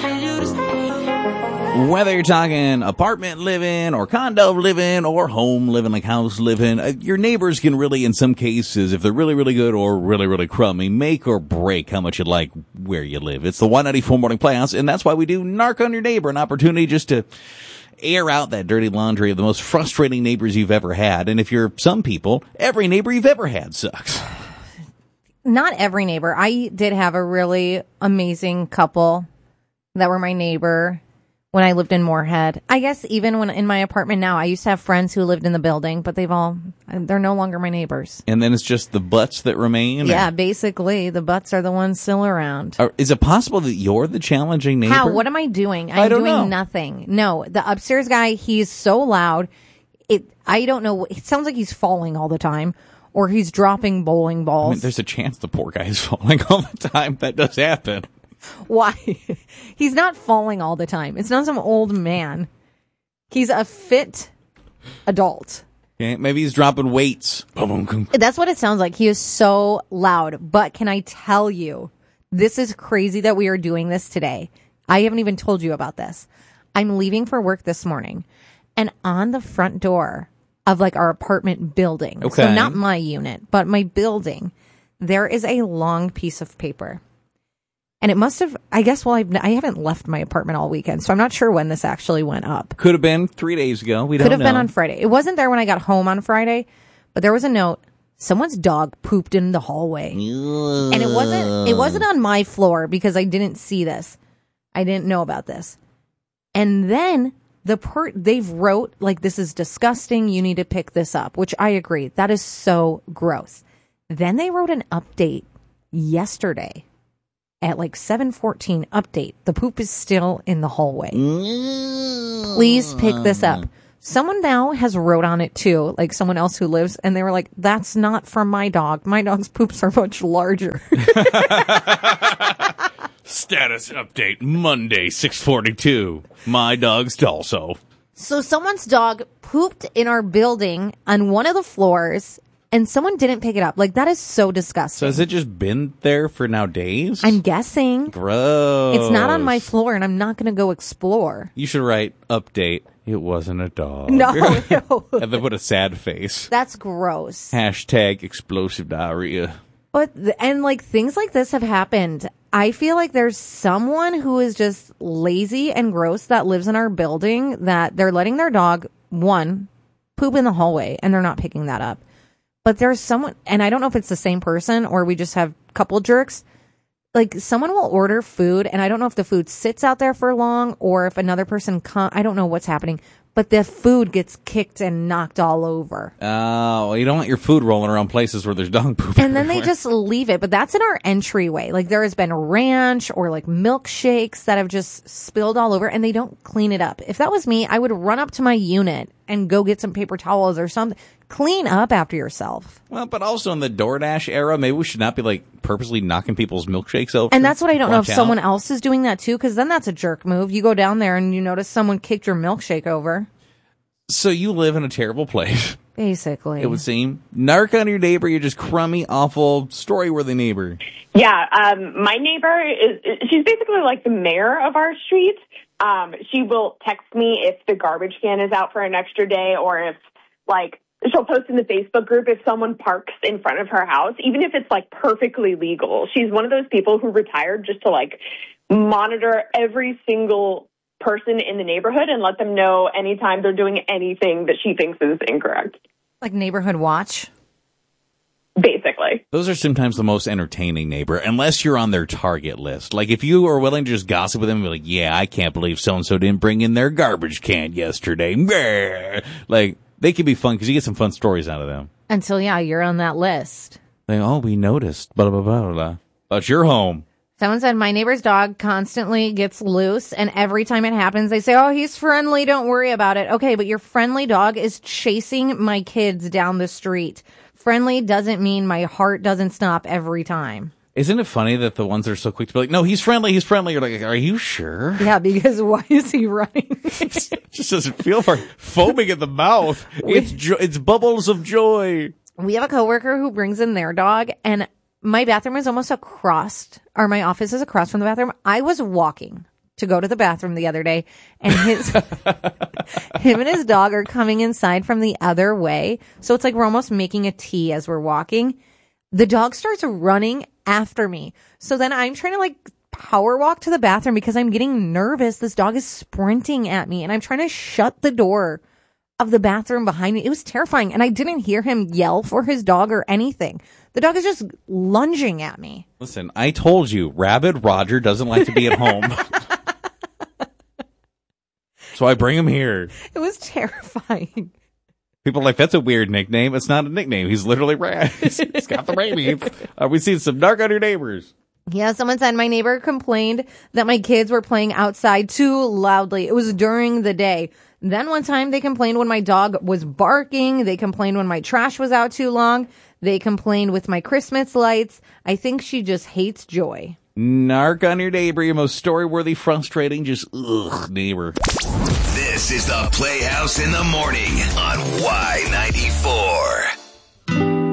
Whether you're talking apartment living or condo living or home living, like house living, your neighbors can really, in some cases, if they're really, really good or really, really crummy, make or break how much you like where you live. It's the 194 Morning Playhouse, and that's why we do Narc on Your Neighbor, an opportunity just to air out that dirty laundry of the most frustrating neighbors you've ever had. And if you're some people, every neighbor you've ever had sucks. Not every neighbor. I did have a really amazing couple that were my neighbor when I lived in Moorhead. I guess even when in my apartment now, I used to have friends who lived in the building, but they're no longer my neighbors. And then it's just the butts that remain? Yeah, basically. The butts are the ones still around. Is it possible that you're the challenging neighbor? How? What am I doing? I don't know. Nothing. No, the upstairs guy, he's so loud. I don't know. It sounds like he's falling all the time. Or he's dropping bowling balls. I mean, there's a chance the poor guy is falling all the time. That does happen. Why? He's not falling all the time. It's not some old man. He's a fit adult. Okay, maybe he's dropping weights. That's what it sounds like. He is so loud. But can I tell you, this is crazy that we are doing this today. I haven't even told you about this. I'm leaving for work this morning, and on the front door of like our apartment building, okay, so not my unit, but my building, there is a long piece of paper. And it must have, I guess, I haven't left my apartment all weekend, so I'm not sure when this actually went up. Could have been 3 days ago. We don't know. Could have been on Friday. It wasn't there when I got home on Friday, but there was a note. Someone's dog pooped in the hallway. And it wasn't on my floor because I didn't see this. I didn't know about this. And then they've wrote, like, this is disgusting. You need to pick this up, which I agree. That is so gross. Then they wrote an update yesterday. At like 7:14, update. The poop is still in the hallway. Please pick this up. Someone now has wrote on it too, like someone else who lives, and they were like, that's not from my dog. My dog's poops are much larger. Status update, Monday, 6:42. My dog's also. So someone's dog pooped in our building on one of the floors, and someone didn't pick it up. Like, that is so disgusting. So has it just been there for now days? I'm guessing. Gross. It's not on my floor, and I'm not going to go explore. You should write, update, it wasn't a dog. No. And then put a sad face. That's gross. Hashtag explosive diarrhea. But, and like, things like this have happened. I feel like there's someone who is just lazy and gross that lives in our building that they're letting their dog, one, poop in the hallway, and they're not picking that up. But there's someone, and I don't know if it's the same person or we just have a couple jerks. Like, someone will order food, and I don't know if the food sits out there for long or if another person comes. I don't know what's happening. But the food gets kicked and knocked all over. Oh, you don't want your food rolling around places where there's dog poop. And then they just leave it. But that's in our entryway. Like, there has been ranch or like milkshakes that have just spilled all over, and they don't clean it up. If that was me, I would run up to my unit and go get some paper towels or something. Clean up after yourself. Well, but also in the DoorDash era, maybe we should not be like purposely knocking people's milkshakes over. And that's what I don't know if someone else is doing that too, because then that's a jerk move. You go down there and you notice someone kicked your milkshake over. So you live in a terrible place. Basically. It would seem. Narc on your neighbor, you're just crummy, awful, story-worthy neighbor. Yeah, my neighbor she's basically like the mayor of our street. She will text me if the garbage can is out for an extra day, or if, like, she'll post in the Facebook group if someone parks in front of her house, even if it's, like, perfectly legal. She's one of those people who retired just to, like, monitor every single person in the neighborhood and let them know anytime they're doing anything that she thinks is incorrect. Like neighborhood watch? Basically. Those are sometimes the most entertaining neighbor, unless you're on their target list. Like, if you are willing to just gossip with them and be like, yeah, I can't believe so-and-so didn't bring in their garbage can yesterday. Like, they can be fun because you get some fun stories out of them. Until, yeah, you're on that list. Like, oh, we noticed, blah, blah, blah, blah. But you're home. Someone said, my neighbor's dog constantly gets loose, and every time it happens, they say, oh, he's friendly, don't worry about it. Okay, but your friendly dog is chasing my kids down the street. Friendly doesn't mean my heart doesn't stop every time. Isn't it funny that the ones that are so quick to be like, no, he's friendly. You're like, are you sure? Yeah, because why is he running? It just doesn't feel right. Foaming at the mouth. It's bubbles of joy. We have a coworker who brings in their dog, and my bathroom is almost across, or my office is across from the bathroom. I was walking to go to the bathroom the other day, and him and his dog are coming inside from the other way. So it's like we're almost making a T as we're walking. The dog starts running after me. So then I'm trying to like power walk to the bathroom because I'm getting nervous. This dog is sprinting at me, and I'm trying to shut the door of the bathroom behind me. It was terrifying, and I didn't hear him yell for his dog or anything. The dog is just lunging at me. Listen, I told you, Rabid Roger doesn't like to be at home. So I bring him here. It was terrifying. People are like, that's a weird nickname. It's not a nickname. He's literally He's got the rabies. We've seen some narc on your neighbors. Yeah, someone said my neighbor complained that my kids were playing outside too loudly. It was during the day. Then one time they complained when my dog was barking. They complained when my trash was out too long. They complained with my Christmas lights. I think she just hates joy. Narc on your neighbor, your most story-worthy, frustrating, just neighbor. This is the Playhouse in the Morning on Y94.